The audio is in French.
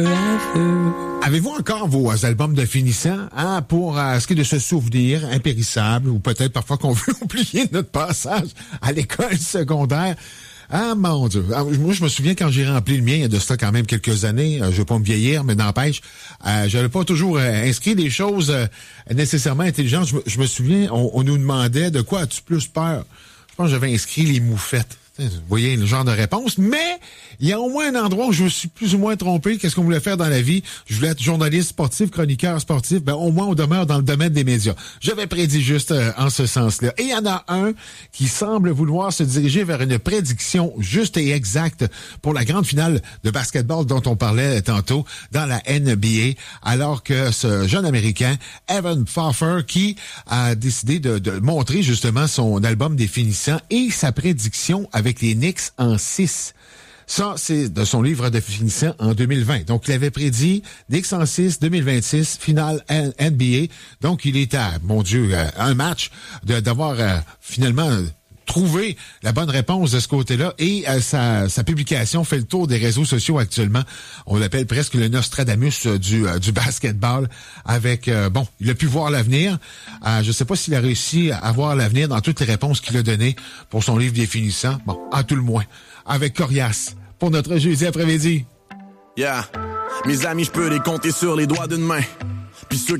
Avez-vous encore vos albums de finissant, hein, pour ce qui est de ce souvenir impérissable, ou peut-être parfois qu'on veut oublier notre passage à l'école secondaire? Ah, mon Dieu. Moi, je me souviens quand j'ai rempli le mien, il y a de ça quand même quelques années, je veux pas me vieillir, mais n'empêche, j'avais pas toujours inscrit des choses nécessairement intelligentes. Je me souviens, on nous demandait de quoi as-tu plus peur? Je pense que j'avais inscrit les moufettes. Vous voyez le genre de réponse, mais il y a au moins un endroit où je me suis plus ou moins trompé. Qu'est-ce qu'on voulait faire dans la vie? Je voulais être journaliste sportif, chroniqueur sportif. Ben, au moins, on demeure dans le domaine des médias. J'avais prédit juste en ce sens-là. Et il y en a un qui semble vouloir se diriger vers une prédiction juste et exacte pour la grande finale de basketball dont on parlait tantôt dans la NBA, alors que ce jeune Américain, Evan Pfeffer, qui a décidé de montrer justement son album définissant et sa prédiction avec les Knicks en 6. Ça, c'est de son livre définissant en 2020. Donc, il avait prédit Knicks en 6, 2026, finale NBA. Donc, il est à, mon Dieu, un match d'avoir finalement trouvé la bonne réponse de ce côté-là. Et sa publication fait le tour des réseaux sociaux actuellement. On l'appelle presque le Nostradamus du basketball. Avec, il a pu voir l'avenir. Je sais pas s'il a réussi à voir l'avenir dans toutes les réponses qu'il a données pour son livre définissant. Bon, à tout le moins. Avec Corias, pour notre jeudi après-midi. Yeah, mes amis, je peux les compter sur les doigts d'une main. Puis ceux